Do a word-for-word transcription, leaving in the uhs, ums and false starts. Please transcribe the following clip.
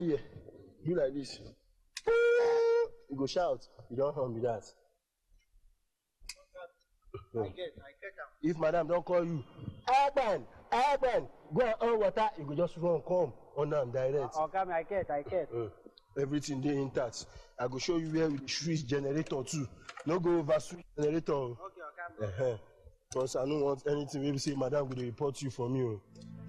Yeah, do like this. You go shout. You don't harm me that. I get, I get am. If madam don't call you, Agban, Agban, go and earn water. You go just run, come on them direct. Uh, okay, I get, I get. Uh, everything dey intact. I go show you where we switch generator too. No go over switch generator. Okay, okay. Uh-huh. Because I don't want anything. Maybe say madam will report you for me.